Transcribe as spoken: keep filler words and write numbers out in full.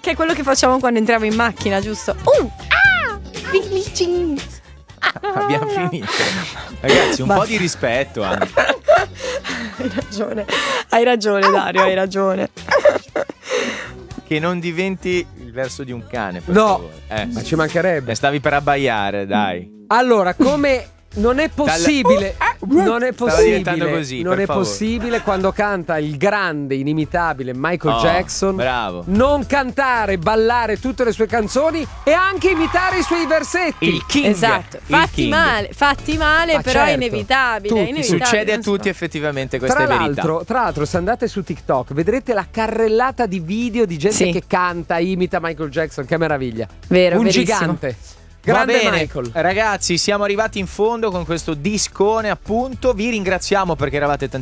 che è quello che facciamo quando entriamo in macchina, giusto? Uh, ah, Billie Jean. Abbiamo finito. Ragazzi, un Basta. po' di rispetto anche. Hai ragione, hai ragione Dario, hai ragione. Che non diventi il verso di un cane, per No, favore. Eh. ma ci mancherebbe. Eh, stavi per abbaiare, dai. Allora, come non è possibile, non è Stava diventando possibile, così, non per è favore. possibile quando canta il grande, inimitabile Michael Oh, Jackson, bravo. non cantare, ballare tutte le sue canzoni e anche imitare i suoi versetti. Il king. Esatto, il fatti king. male, fatti male, Ma però è certo, inevitabile, è tutti. inevitabile. Succede a non si tutti fa. effettivamente, questa Tra è verità. l'altro, tra l'altro, se andate su TikTok vedrete la carrellata di video di gente Sì. che canta, imita Michael Jackson, che meraviglia. Vero, Un verissimo. gigante. Va Grande bene, Michael. ragazzi, siamo arrivati in fondo con questo discone, appunto. Vi ringraziamo perché eravate tantissimi